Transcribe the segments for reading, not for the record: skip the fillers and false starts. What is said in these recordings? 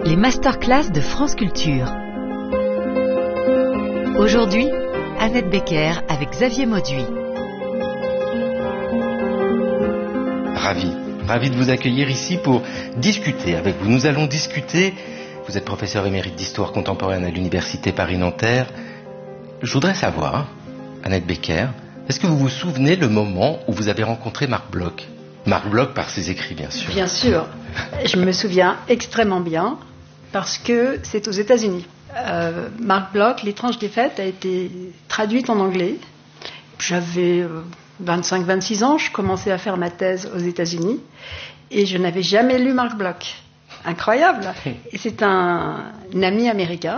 Les masterclass de France Culture. Aujourd'hui, Annette Becker avec Xavier Mauduit. Ravi de vous accueillir ici pour discuter avec vous. Nous allons discuter, vous êtes professeur émérite d'histoire contemporaine à l'Université Paris-Nanterre. Je voudrais savoir, Annette Becker, est-ce que vous vous souvenez le moment où vous avez rencontré Marc Bloch? Marc Bloch par ses écrits, bien sûr. Bien sûr, je me souviens extrêmement bien parce que c'est aux États-Unis. Marc Bloch, L'étrange défaite, a été traduite en anglais. J'avais 25-26 ans, je commençais à faire ma thèse aux États-Unis et je n'avais jamais lu Marc Bloch. Incroyable. Et c'est un ami américain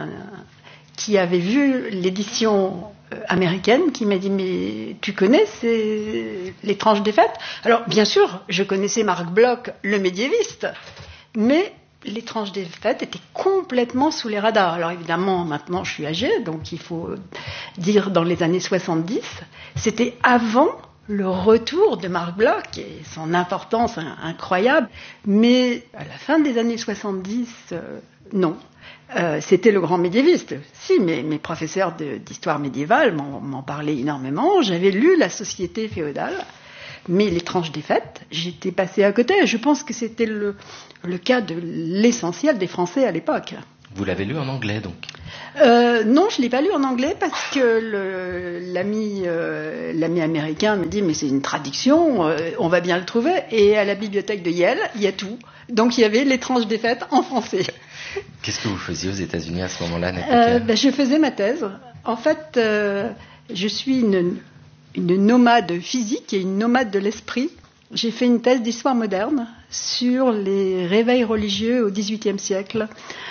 qui avait vu l'édition américaine qui m'a dit « Mais tu connais L'étrange défaite ?» Alors bien sûr, je connaissais Marc Bloch, le médiéviste, mais L'étrange défaite était complètement sous les radars. Alors évidemment, maintenant je suis âgée, donc il faut dire dans les années 70, c'était avant le retour de Marc Bloch et son importance incroyable, mais à la fin des années 70, non. C'était le grand médiéviste. Si, mes professeurs d'histoire médiévale m'en parlaient énormément. J'avais lu La Société féodale, mais L'étrange défaite, j'étais passée à côté. Je pense que c'était le cas de l'essentiel des Français à l'époque. Vous l'avez lu en anglais, donc? Non, je ne l'ai pas lu en anglais parce que l'ami américain me dit « Mais c'est une traduction, on va bien le trouver. » Et à la bibliothèque de Yale, il y a tout. Donc il y avait L'étrange défaite en français. Qu'est-ce que vous faisiez aux États-Unis à ce moment-là, Annette? Je faisais ma thèse. En fait, je suis une nomade physique et une nomade de l'esprit. J'ai fait une thèse d'histoire moderne sur les réveils religieux au XVIIIe siècle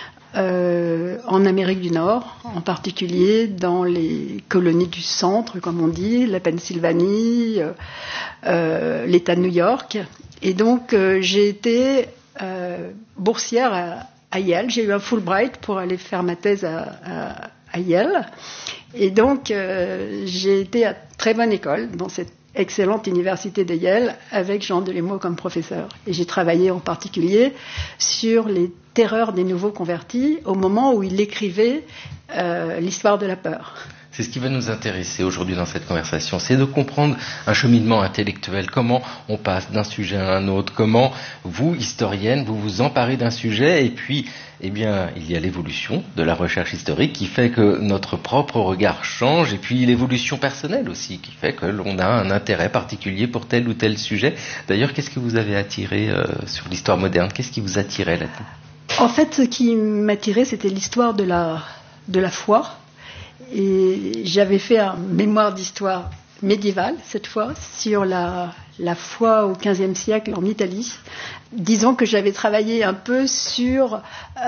en Amérique du Nord, en particulier dans les colonies du centre, comme on dit, la Pennsylvanie, l'État de New York. Et donc, j'ai été boursière à Yale. J'ai eu un Fulbright pour aller faire ma thèse à Yale. Et donc, j'ai été à très bonne école dans cette excellente université de Yale avec Jean Delémaux comme professeur. Et j'ai travaillé en particulier sur les terreurs des nouveaux convertis au moment où il écrivait l'histoire de la peur. C'est ce qui va nous intéresser aujourd'hui dans cette conversation, c'est de comprendre un cheminement intellectuel, comment on passe d'un sujet à un autre, comment vous, historienne, vous vous emparez d'un sujet et puis, il y a l'évolution de la recherche historique qui fait que notre propre regard change et puis l'évolution personnelle aussi qui fait que l'on a un intérêt particulier pour tel ou tel sujet. D'ailleurs, qu'est-ce que vous avez attiré sur l'histoire moderne? Qu'est-ce qui vous attirait là-dedans? En fait, ce qui m'attirait, c'était l'histoire de la foi. Et j'avais fait un mémoire d'histoire médiévale, cette fois, sur la foi au XVe siècle en Italie. Disons que j'avais travaillé un peu sur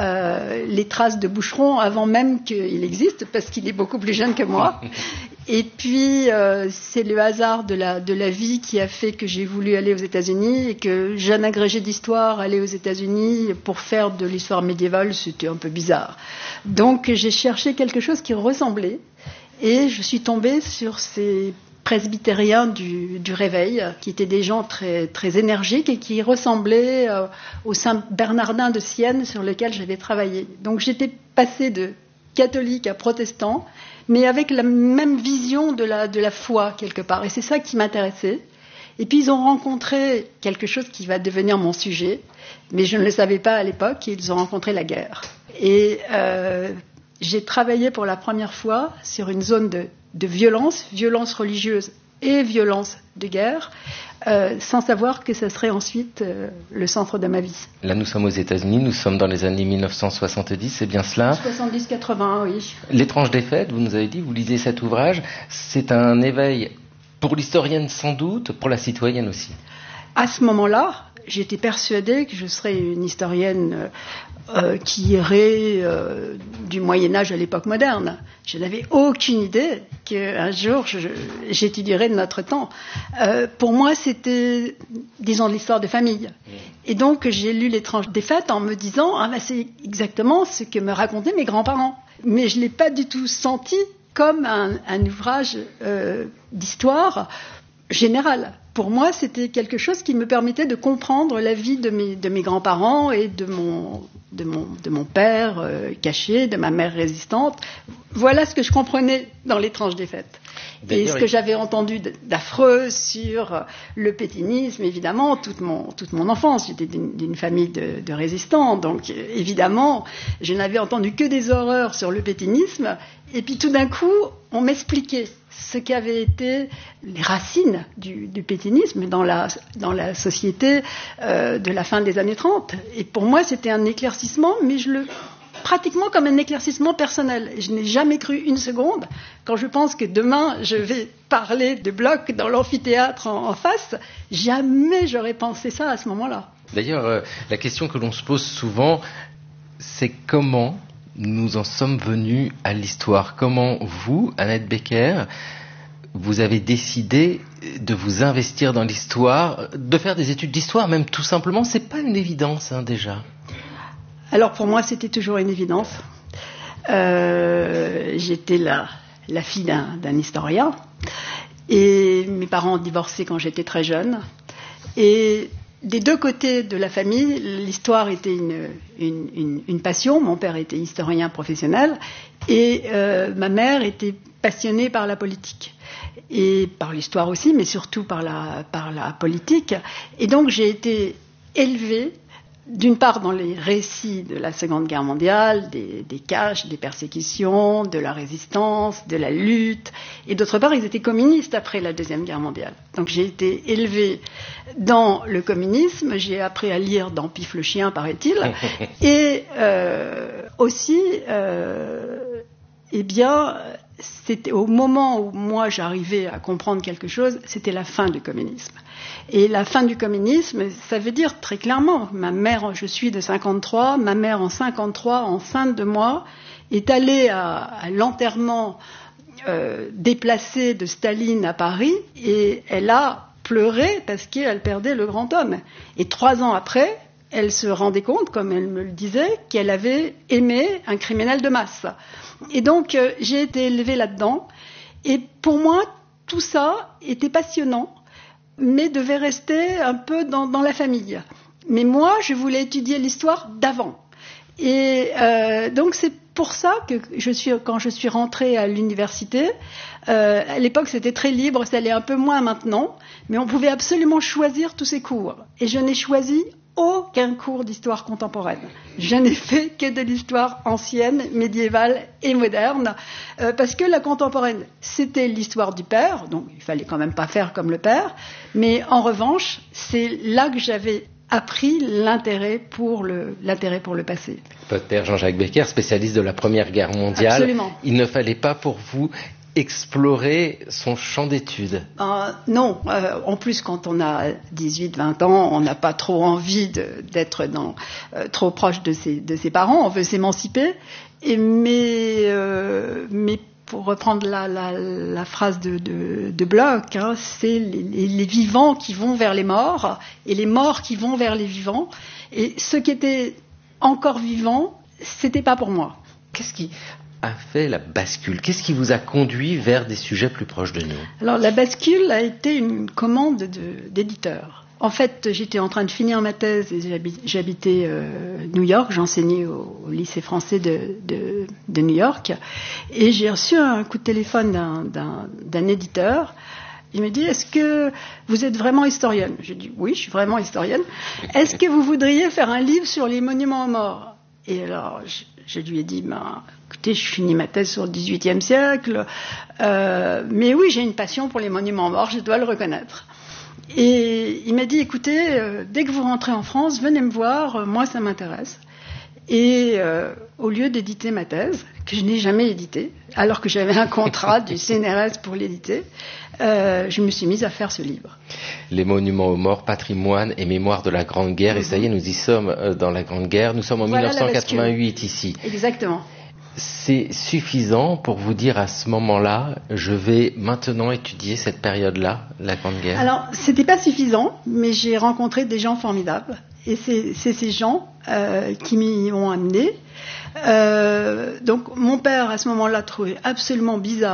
les traces de Boucheron avant même qu'il existe, parce qu'il est beaucoup plus jeune que moi. Et puis, c'est le hasard de la vie qui a fait que j'ai voulu aller aux États-Unis et que jeune agrégé d'histoire, aller aux États-Unis pour faire de l'histoire médiévale, c'était un peu bizarre. Donc, j'ai cherché quelque chose qui ressemblait et je suis tombée sur ces presbytériens du Réveil, qui étaient des gens très, très énergiques et qui ressemblaient au Saint Bernardin de Sienne sur lequel j'avais travaillé. Donc, j'étais passée de catholique à protestant, mais avec la même vision de la foi quelque part. Et c'est ça qui m'intéressait. Et puis ils ont rencontré quelque chose qui va devenir mon sujet, mais je ne le savais pas à l'époque, ils ont rencontré la guerre. Et j'ai travaillé pour la première fois sur une zone de violence religieuse et violence de guerre, sans savoir que ça serait ensuite le centre de ma vie. Là, nous sommes aux États-Unis, nous sommes dans les années 1970, c'est bien cela? 70-80, oui. L'étrange défaite, vous nous avez dit, vous lisez cet ouvrage, c'est un éveil pour l'historienne sans doute, pour la citoyenne aussi. À ce moment-là, j'étais persuadée que je serais une historienne qui irait du Moyen-Âge à l'époque moderne. Je n'avais aucune idée qu'un jour j'étudierais de notre temps. Pour moi, c'était, disons, l'histoire de famille. Et donc, j'ai lu L'étrange défaite en me disant c'est exactement ce que me racontaient mes grands-parents. Mais je ne l'ai pas du tout senti comme un ouvrage d'histoire générale. Pour moi, c'était quelque chose qui me permettait de comprendre la vie de mes grands-parents et de mon de mon père caché, de ma mère résistante. Voilà ce que je comprenais dans l'étrange défaite. Et ce que j'avais entendu d'affreux sur le pétainisme, évidemment, toute mon enfance. J'étais d'une famille de résistants, donc évidemment, je n'avais entendu que des horreurs sur le pétainisme. Et puis tout d'un coup, on m'expliquait ce qu'avaient été les racines du pétainisme dans la société de la fin des années 30. Et pour moi, c'était un éclaircissement, mais pratiquement comme un éclaircissement personnel. Je n'ai jamais cru une seconde, quand je pense que demain je vais parler de Bloch dans l'amphithéâtre en face, jamais j'aurais pensé ça à ce moment-là. D'ailleurs, la question que l'on se pose souvent, c'est comment nous en sommes venus à l'histoire. Comment vous, Annette Becker, vous avez décidé de vous investir dans l'histoire, de faire des études d'histoire, même tout simplement, c'est pas une évidence déjà. Alors pour moi, c'était toujours une évidence. J'étais la fille d'un historien et mes parents ont divorcé quand j'étais très jeune. Et des deux côtés de la famille, l'histoire était une passion. Mon père était historien professionnel et ma mère était passionnée par la politique. Et par l'histoire aussi, mais surtout par la politique. Et donc j'ai été élevée d'une part dans les récits de la Seconde Guerre mondiale, des caches, des persécutions, de la résistance, de la lutte, et d'autre part, ils étaient communistes après la Deuxième Guerre mondiale. Donc j'ai été élevée dans le communisme, j'ai appris à lire dans Pif le chien, paraît-il, et aussi, eh bien, c'était au moment où moi j'arrivais à comprendre quelque chose, c'était la fin du communisme. Et la fin du communisme, ça veut dire très clairement, ma mère, je suis de 53, ma mère en 53, enceinte de moi, est allée à l'enterrement déplacé de Staline à Paris et elle a pleuré parce qu'elle perdait le grand homme. Et 3 ans après, elle se rendait compte, comme elle me le disait, qu'elle avait aimé un criminel de masse. Et donc, j'ai été élevée là-dedans. Et pour moi, tout ça était passionnant, mais devait rester un peu dans la famille. Mais moi, je voulais étudier l'histoire d'avant. Et donc, c'est pour ça que quand je suis rentrée à l'université, à l'époque, c'était très libre, ça l'est un peu moins maintenant, mais on pouvait absolument choisir tous ces cours. Et je n'ai choisi aucun cours d'histoire contemporaine. Je n'ai fait que de l'histoire ancienne, médiévale et moderne, parce que la contemporaine, c'était l'histoire du père, donc il fallait quand même pas faire comme le père, mais en revanche, c'est là que j'avais appris l'intérêt pour le passé. Votre père, Jean-Jacques Becker, spécialiste de la Première Guerre mondiale, absolument. Il ne fallait pas pour vous explorer son champ d'études? Non, en plus quand on a 18-20 ans, on n'a pas trop envie d'être trop proche de ses parents, on veut s'émanciper. Mais pour reprendre la phrase de Bloch, hein, c'est les vivants qui vont vers les morts et les morts qui vont vers les vivants. Et ceux qui étaient encore vivants, c'était pas pour moi. Qu'est-ce qui a fait la bascule? Qu'est-ce qui vous a conduit vers des sujets plus proches de nous? Alors, la bascule a été une commande d'éditeur. En fait, j'étais en train de finir ma thèse et j'habitais New York. J'enseignais au lycée français de New York. Et j'ai reçu un coup de téléphone d'un éditeur. Il me dit, est-ce que vous êtes vraiment historienne? J'ai dit, oui, je suis vraiment historienne. Est-ce que vous voudriez faire un livre sur les monuments aux morts? Et alors, je lui ai dit, écoutez, je finis ma thèse sur le XVIIIe siècle, mais oui, j'ai une passion pour les monuments morts, je dois le reconnaître. Et il m'a dit, écoutez, dès que vous rentrez en France, venez me voir, moi ça m'intéresse. Et au lieu d'éditer ma thèse, que je n'ai jamais éditée, alors que j'avais un contrat du CNRS pour l'éditer, je me suis mise à faire ce livre. Les monuments aux morts, patrimoine et mémoire de la Grande Guerre. Et ça y est, nous y sommes dans la Grande Guerre. Nous sommes en 1988 ici. Exactement. C'est suffisant pour vous dire à ce moment-là, je vais maintenant étudier cette période-là, la Grande Guerre? Alors, c'était pas suffisant, mais j'ai rencontré des gens formidables. Et c'est ces gens qui m'y ont amené. Donc, mon père, à ce moment-là, trouvait absolument bizarre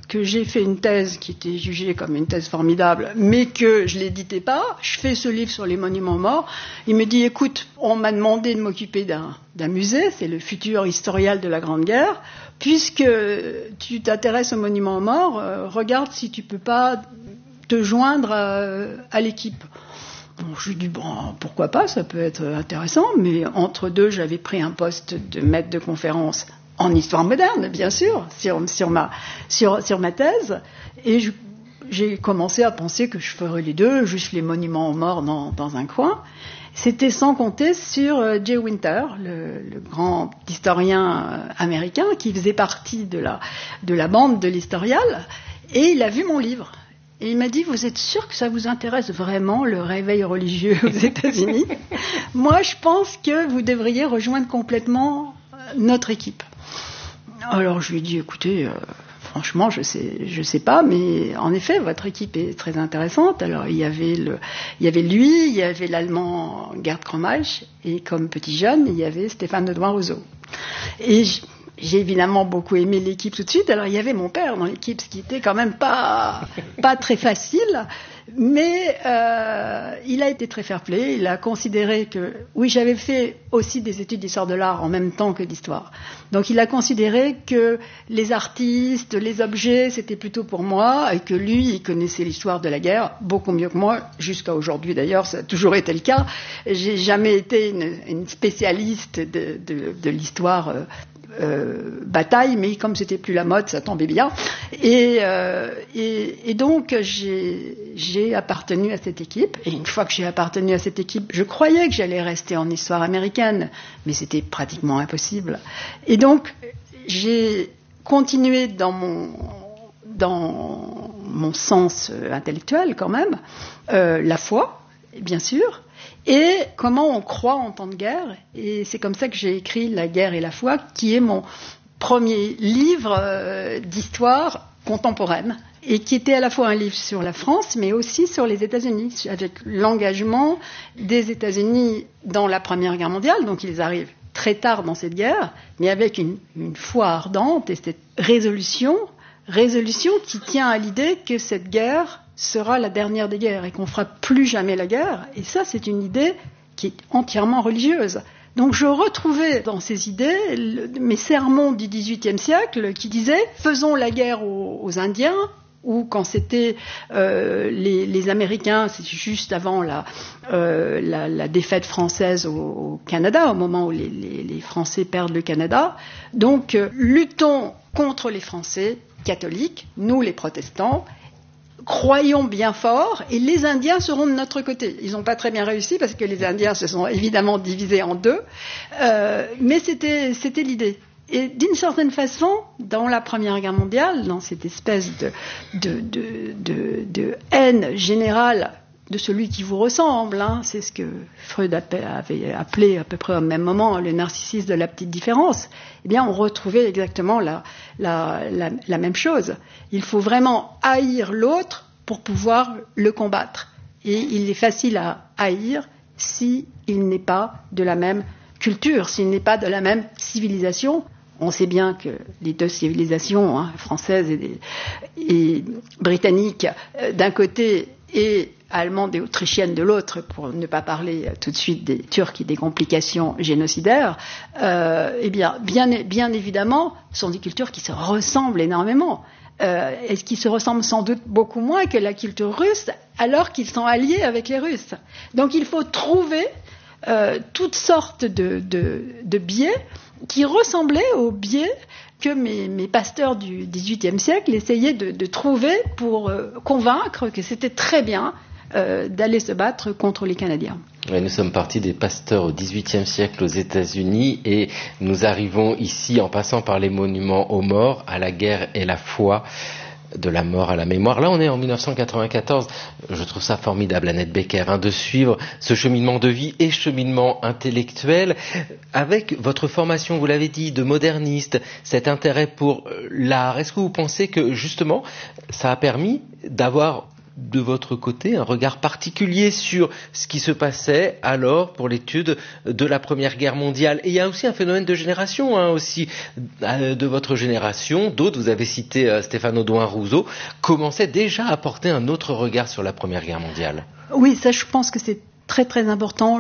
que j'ai fait une thèse qui était jugée comme une thèse formidable, mais que je l'éditais pas. Je fais ce livre sur les monuments morts. Il me dit, écoute, on m'a demandé de m'occuper d'un musée, c'est le futur historial de la Grande Guerre. Puisque tu t'intéresses aux monuments morts, regarde si tu peux pas te joindre à l'équipe. Bon, je lui dis, bon, pourquoi pas, ça peut être intéressant, mais entre deux, j'avais pris un poste de maître de conférence en histoire moderne, bien sûr, sur ma thèse, et j'ai commencé à penser que je ferais les deux, juste les monuments aux morts dans un coin. C'était sans compter sur Jay Winter, le grand historien américain qui faisait partie de la bande de l'Historial, et il a vu mon livre. Et il m'a dit, vous êtes sûr que ça vous intéresse vraiment, le réveil religieux aux États-Unis ? Moi, je pense que vous devriez rejoindre complètement notre équipe. Alors je lui ai dit, écoutez, franchement, je sais pas, mais en effet, votre équipe est très intéressante. Alors il y avait lui, il y avait l'Allemand Gerd Kromeich, et comme petit jeune, il y avait Stéphane Audouin-Rousseau. Et j'ai évidemment beaucoup aimé l'équipe tout de suite. Alors il y avait mon père dans l'équipe, ce qui était quand même pas très facile. Mais il a été très fair-play. Il a considéré que, oui, j'avais fait aussi des études d'histoire de l'art en même temps que d'histoire. Donc il a considéré que les artistes, les objets, c'était plutôt pour moi, et que lui, il connaissait l'histoire de la guerre beaucoup mieux que moi, jusqu'à aujourd'hui d'ailleurs, ça a toujours été le cas. J'ai jamais été une spécialiste de l'histoire bataille, mais comme c'était plus la mode, ça tombait bien. Et donc j'ai appartenu à cette équipe. Et une fois que j'ai appartenu à cette équipe, je croyais que j'allais rester en histoire américaine, mais c'était pratiquement impossible. Et donc j'ai continué dans mon sens intellectuel quand même, la foi, bien sûr. Et comment on croit en temps de guerre. Et c'est comme ça que j'ai écrit La guerre et la foi, qui est mon premier livre d'histoire contemporaine, et qui était à la fois un livre sur la France, mais aussi sur les États-Unis, avec l'engagement des États-Unis dans la Première Guerre mondiale. Donc ils arrivent très tard dans cette guerre, mais avec une foi ardente et cette résolution qui tient à l'idée que cette guerre sera la dernière des guerres et qu'on ne fera plus jamais la guerre. Et ça, c'est une idée qui est entièrement religieuse. Donc je retrouvais dans ces idées mes sermons du XVIIIe siècle qui disaient « faisons la guerre aux Indiens », ou quand c'était les Américains, c'est juste avant la défaite française au Canada, au moment où les Français perdent le Canada. Donc luttons contre les Français catholiques, nous les protestants, croyons bien fort, et les Indiens seront de notre côté. Ils n'ont pas très bien réussi parce que les Indiens se sont évidemment divisés en deux, mais c'était l'idée. Et d'une certaine façon, dans la Première Guerre mondiale, dans cette espèce de haine générale de celui qui vous ressemble, c'est ce que Freud avait appelé à peu près au même moment le narcissisme de la petite différence, eh bien on retrouvait exactement la même chose. Il faut vraiment haïr l'autre pour pouvoir le combattre. Et il est facile à haïr s'il n'est pas de la même culture, s'il n'est pas de la même civilisation. On sait bien que les deux civilisations, françaises et britanniques d'un côté et allemande et autrichienne de l'autre, pour ne pas parler tout de suite des Turcs et des complications génocidaires, bien évidemment, sont des cultures qui se ressemblent énormément. Et qui se ressemblent sans doute beaucoup moins que la culture russe, alors qu'ils sont alliés avec les Russes. Donc il faut trouver toutes sortes de biais qui ressemblaient aux biais que mes pasteurs du XVIIIe siècle essayaient de trouver pour convaincre que c'était très bien d'aller se battre contre les Canadiens. Ouais, nous sommes partis des pasteurs au XVIIIe siècle aux États-Unis et nous arrivons ici, en passant par les monuments aux morts, à la guerre et la foi, de la mort à la mémoire. Là, on est en 1994. Je trouve ça formidable, Annette Becker, de suivre ce cheminement de vie et cheminement intellectuel avec votre formation, vous l'avez dit, de moderniste, cet intérêt pour l'art. Est-ce que vous pensez que, justement, ça a permis d'avoir de votre côté un regard particulier sur ce qui se passait alors pour l'étude de la Première Guerre mondiale. Et il y a aussi un phénomène de génération, aussi de votre génération. D'autres, vous avez cité Stéphane Audouin-Rousseau, commençaient déjà à porter un autre regard sur la Première Guerre mondiale. Oui, ça je pense que c'est très très important,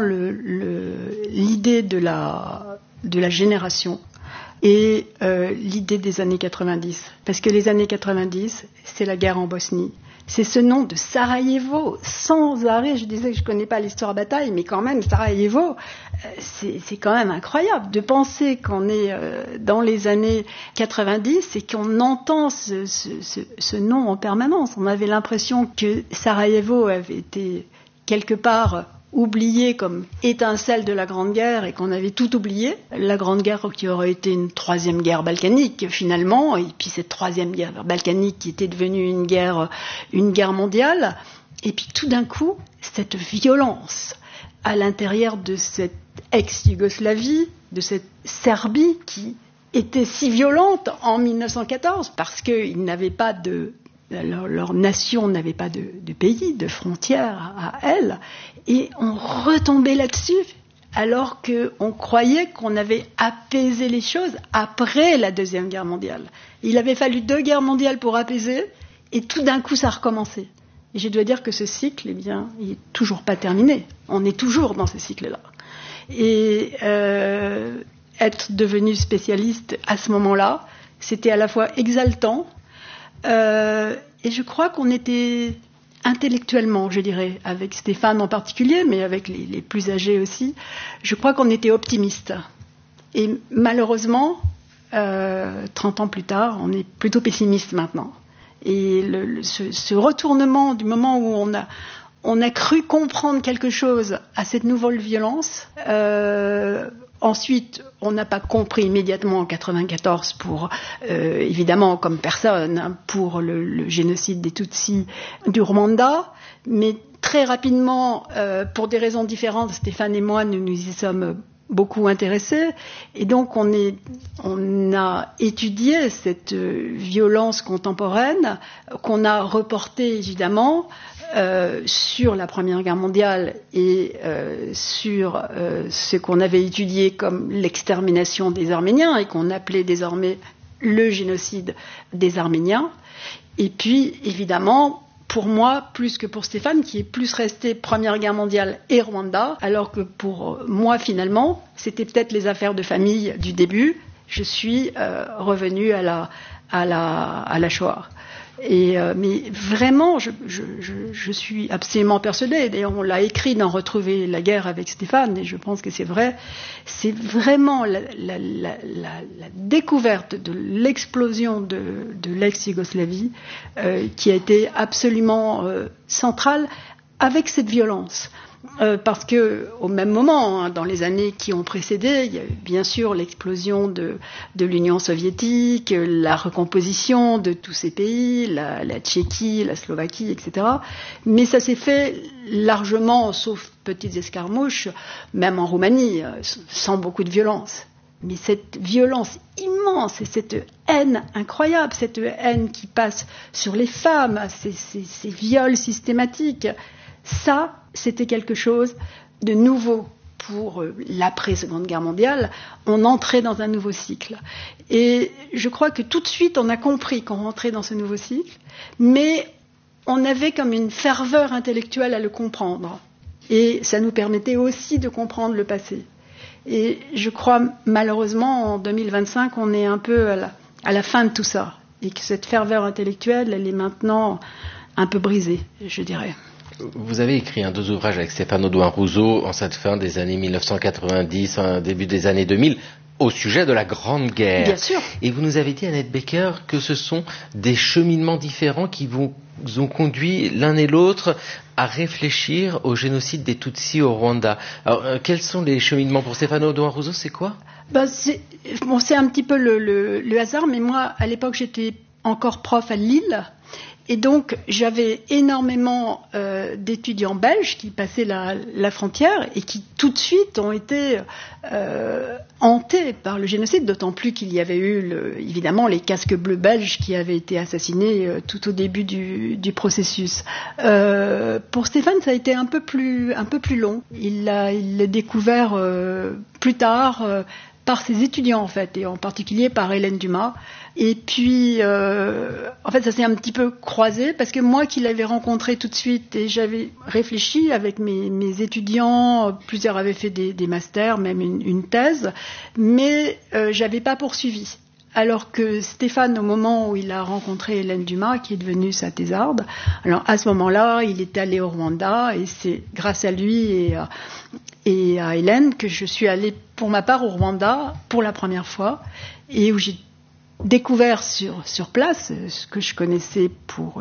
l'idée de la génération et l'idée des années 90. Parce que les années 90, c'est la guerre en Bosnie. C'est ce nom de Sarajevo, sans arrêt. Je disais que je ne connais pas l'histoire bataille, mais quand même, Sarajevo, c'est quand même incroyable de penser qu'on est dans les années 90 et qu'on entend ce nom en permanence. On avait l'impression que Sarajevo avait été quelque part oublié comme étincelle de la Grande Guerre et qu'on avait tout oublié. La Grande Guerre qui aurait été une troisième guerre balkanique finalement, et puis cette troisième guerre balkanique qui était devenue une guerre mondiale. Et puis tout d'un coup, cette violence à l'intérieur de cette ex-Yougoslavie, de cette Serbie qui était si violente en 1914 parce qu'ils n'avaient pas leur nation n'avait pas de pays, de frontières à elle, et on retombait là-dessus alors qu'on croyait qu'on avait apaisé les choses après la Deuxième Guerre mondiale. Il avait fallu 2 guerres mondiales pour apaiser, et tout d'un coup ça a recommencé. Et je dois dire que ce cycle, il n'est toujours pas terminé. On est toujours dans ce cycle-là. Et être devenu spécialiste à ce moment-là, c'était à la fois exaltant, et je crois qu'on était intellectuellement, je dirais, avec Stéphane en particulier, mais avec les plus âgés aussi, je crois qu'on était optimistes. Et malheureusement, 30 ans plus tard, on est plutôt pessimiste maintenant. Et ce retournement du moment où on a cru comprendre quelque chose à cette nouvelle violence, ensuite, on n'a pas compris immédiatement en 1994 pour, évidemment, comme personne, pour le génocide des Tutsis du Rwanda, mais très rapidement, pour des raisons différentes, Stéphane et moi, nous y sommes beaucoup intéressés, et donc on a étudié cette violence contemporaine qu'on a reportée évidemment sur la Première Guerre mondiale et sur ce qu'on avait étudié comme l'extermination des Arméniens et qu'on appelait désormais le génocide des Arméniens. Et puis, évidemment, pour moi, plus que pour Stéphane, qui est plus resté Première Guerre mondiale et Rwanda, alors que pour moi, finalement, c'était peut-être les affaires de famille du début. Je suis revenue à la Shoah. Mais vraiment, je suis absolument persuadée, d'ailleurs on l'a écrit dans Retrouver la guerre avec Stéphane, et je pense que c'est vrai, c'est vraiment la découverte de l'explosion de l'ex-Yougoslavie qui a été absolument centrale avec cette violence. Parce que au même moment, dans les années qui ont précédé, il y a eu bien sûr l'explosion de l'Union soviétique, la recomposition de tous ces pays, la Tchéquie, la Slovaquie, etc. Mais ça s'est fait largement, sauf petites escarmouches, même en Roumanie, sans beaucoup de violence. Mais cette violence immense et cette haine incroyable, cette haine qui passe sur les femmes, ces viols systématiques, ça, c'était quelque chose de nouveau pour l'après-Seconde Guerre mondiale. On entrait dans un nouveau cycle. Et je crois que tout de suite, on a compris qu'on rentrait dans ce nouveau cycle, mais on avait comme une ferveur intellectuelle à le comprendre. Et ça nous permettait aussi de comprendre le passé. Et je crois, malheureusement, en 2025, on est un peu à la fin de tout ça. Et que cette ferveur intellectuelle, elle est maintenant un peu brisée, je dirais. Vous avez écrit 2 ouvrages avec Stéphane Audouin-Rousseau en cette fin des années 1990, début des années 2000, au sujet de la Grande Guerre. Bien sûr. Et vous nous avez dit, Annette Becker, que ce sont des cheminements différents qui vous ont conduit l'un et l'autre à réfléchir au génocide des Tutsis au Rwanda. Alors, quels sont les cheminements pour Stéphane Audouin-Rousseau, c'est quoi ? C'est un petit peu le hasard, mais moi, à l'époque, j'étais encore prof à Lille. Et donc, j'avais énormément d'étudiants belges qui passaient la frontière et qui tout de suite ont été hantés par le génocide, d'autant plus qu'il y avait eu évidemment les casques bleus belges qui avaient été assassinés tout au début du processus. Pour Stéphane, ça a été un peu plus long. Il l'a découvert plus tard par ses étudiants en fait, et en particulier par Hélène Dumas. Et puis, en fait, ça s'est un petit peu croisé parce que moi qui l'avais rencontré tout de suite et j'avais réfléchi avec mes étudiants, plusieurs avaient fait des masters, même une thèse, mais j'avais pas poursuivi. Alors que Stéphane, au moment où il a rencontré Hélène Dumas, qui est devenue sa thésarde, alors à ce moment-là, il est allé au Rwanda et c'est grâce à lui et à Hélène que je suis allée pour ma part au Rwanda pour la première fois et où j'ai découvert sur place ce que je connaissais pour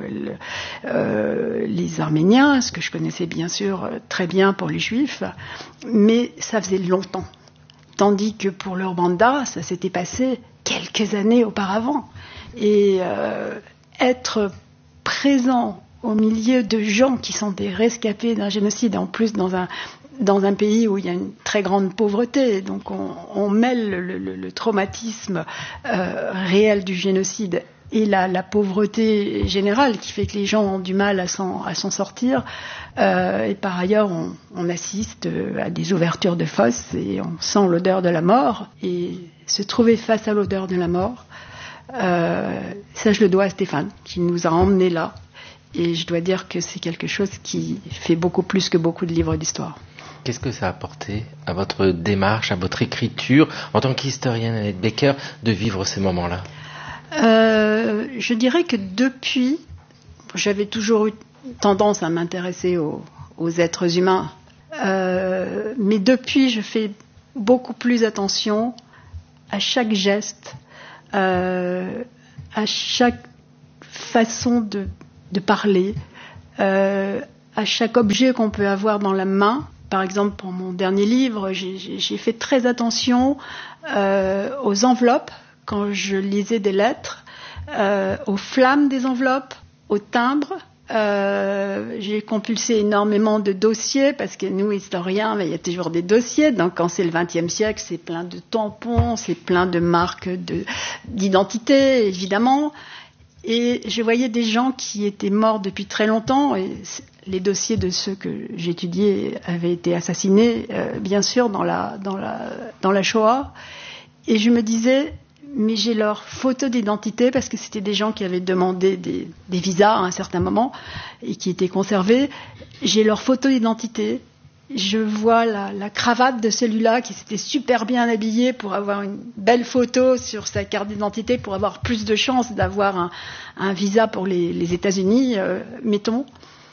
les Arméniens, ce que je connaissais bien sûr très bien pour les Juifs, mais ça faisait longtemps. Tandis que pour le Rwanda, ça s'était passé quelques années auparavant. Et être présent au milieu de gens qui sont des rescapés d'un génocide, en plus dans un pays où il y a une très grande pauvreté, donc on mêle le traumatisme réel du génocide et la pauvreté générale qui fait que les gens ont du mal à s'en sortir. Et par ailleurs, on assiste à des ouvertures de fosses et on sent l'odeur de la mort. Et se trouver face à l'odeur de la mort, ça je le dois à Stéphane, qui nous a emmenés là. Et je dois dire que c'est quelque chose qui fait beaucoup plus que beaucoup de livres d'histoire. Qu'est-ce que ça a apporté à votre démarche, à votre écriture, en tant qu'historienne Annette Becker, de vivre ces moments-là ? Je dirais que depuis, j'avais toujours eu tendance à m'intéresser aux êtres humains, mais depuis, je fais beaucoup plus attention à chaque geste, à chaque façon de parler, à chaque objet qu'on peut avoir dans la main. Par exemple, pour mon dernier livre, j'ai fait très attention aux enveloppes quand je lisais des lettres, aux flammes des enveloppes, aux timbres. J'ai compulsé énormément de dossiers parce que nous, historiens, il y a toujours des dossiers. Donc, quand c'est le XXe siècle, c'est plein de tampons, c'est plein de marques d'identité, évidemment. Et je voyais des gens qui étaient morts depuis très longtemps. Et les dossiers de ceux que j'étudiais avaient été assassinés, bien sûr, dans la Shoah. Et je me disais, mais j'ai leur photo d'identité parce que c'était des gens qui avaient demandé des visas à un certain moment et qui étaient conservés. J'ai leur photo d'identité. Je vois la cravate de celui-là qui s'était super bien habillé pour avoir une belle photo sur sa carte d'identité, pour avoir plus de chances d'avoir un visa pour les États-Unis, mettons.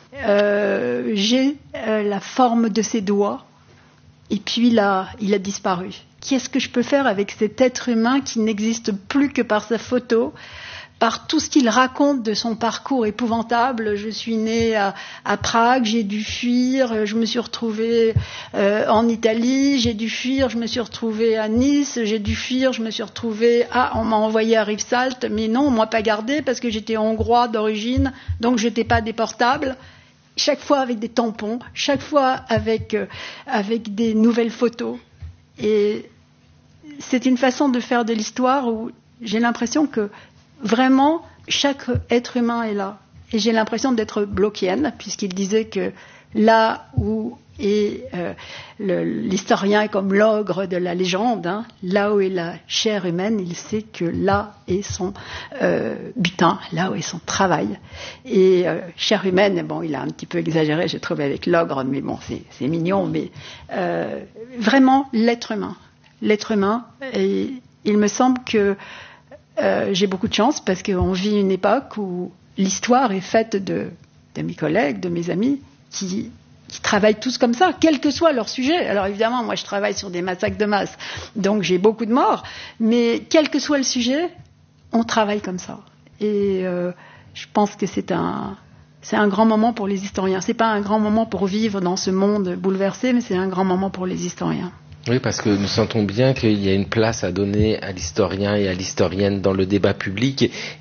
J'ai la forme de ses doigts. Et puis là, il a disparu. Qu'est-ce que je peux faire avec cet être humain qui n'existe plus que par sa photo, par tout ce qu'il raconte de son parcours épouvantable? Je suis née à Prague, j'ai dû fuir, je me suis retrouvée en Italie, j'ai dû fuir, je me suis retrouvée à Nice, j'ai dû fuir, je me suis retrouvée on m'a envoyée à Rivesaltes, mais non, on m'a pas gardée parce que j'étais hongrois d'origine, donc j'étais pas déportable. Chaque fois avec des tampons, chaque fois avec des nouvelles photos. Et c'est une façon de faire de l'histoire où j'ai l'impression que vraiment chaque être humain est là. Et j'ai l'impression d'être Blockienne, puisqu'il disait que là où est l'historien est comme l'ogre de la légende, hein, là où est la chair humaine, il sait que là est son butin, là où est son travail. Et chair humaine, bon, il a un petit peu exagéré, j'ai trouvé, avec l'ogre, mais bon, c'est mignon, mais vraiment l'être humain. L'être humain, et il me semble que j'ai beaucoup de chance parce qu'on vit une époque où l'histoire est faite de mes collègues, de mes amis qui travaillent tous comme ça, quel que soit leur sujet. Alors évidemment, moi je travaille sur des massacres de masse, donc j'ai beaucoup de morts, mais quel que soit le sujet, on travaille comme ça. Et je pense que c'est un grand moment pour les historiens. C'est pas un grand moment pour vivre dans ce monde bouleversé, mais c'est un grand moment pour les historiens. Oui, parce que nous sentons bien qu'il y a une place à donner à l'historien et à l'historienne dans le débat public et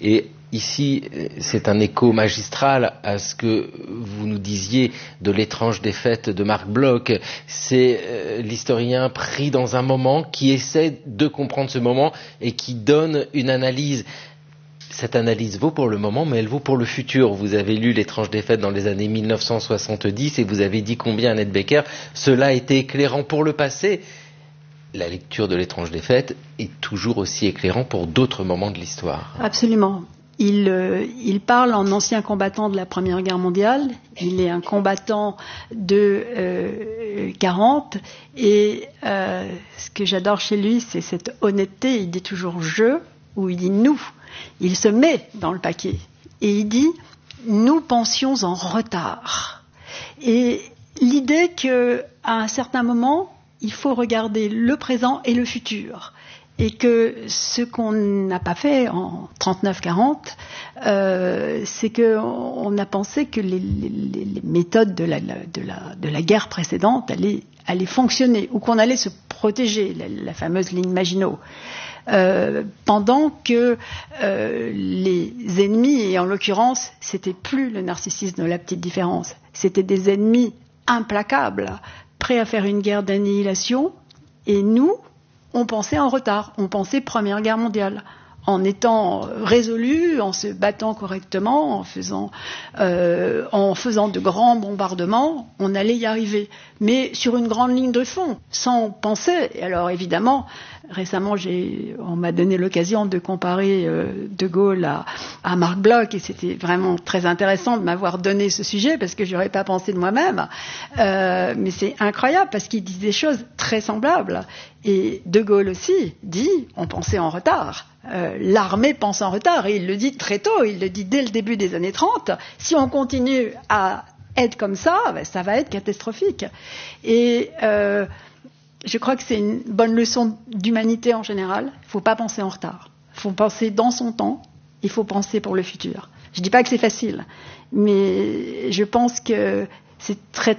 ici, c'est un écho magistral à ce que vous nous disiez de l'étrange défaite de Marc Bloch. C'est l'historien pris dans un moment qui essaie de comprendre ce moment et qui donne une analyse. Cette analyse vaut pour le moment, mais elle vaut pour le futur. Vous avez lu l'étrange défaite dans les années 1970 et vous avez dit combien, Annette Becker, cela a été éclairant pour le passé. La lecture de l'étrange défaite est toujours aussi éclairant pour d'autres moments de l'histoire. Absolument. Il parle en ancien combattant de la Première Guerre mondiale. Il est un combattant de 40. Et ce que j'adore chez lui, c'est cette honnêteté. Il dit toujours « je » ou il dit « nous ». Il se met dans le paquet. Et il dit « nous pensions en retard ». Et l'idée qu'à un certain moment, il faut regarder le présent et le futur. Et que ce qu'on n'a pas fait en 39-40, c'est qu'on a pensé que les méthodes de la guerre précédente allaient fonctionner, ou qu'on allait se protéger, la fameuse ligne Maginot. Pendant que les ennemis, et en l'occurrence, c'était plus le narcissisme de la petite différence, c'était des ennemis implacables, prêts à faire une guerre d'annihilation, et nous, on pensait en retard, on pensait Première Guerre mondiale, en étant résolus, en se battant correctement, en faisant de grands bombardements, on allait y arriver. Mais sur une grande ligne de fond, sans penser. Et alors évidemment, récemment, on m'a donné l'occasion de comparer De Gaulle à Marc Bloch, et c'était vraiment très intéressant de m'avoir donné ce sujet, parce que je n'aurais pas pensé de moi-même. Mais c'est incroyable, parce qu'il dit des choses très semblables. Et De Gaulle aussi dit, on pensait en retard. L'armée pense en retard, et il le dit très tôt, il le dit dès le début des années 30. Si on continue à être comme ça, ça va être catastrophique. Et je crois que c'est une bonne leçon d'humanité en général. Il ne faut pas penser en retard. Il faut penser dans son temps, il faut penser pour le futur. Je ne dis pas que c'est facile, mais je pense que c'est très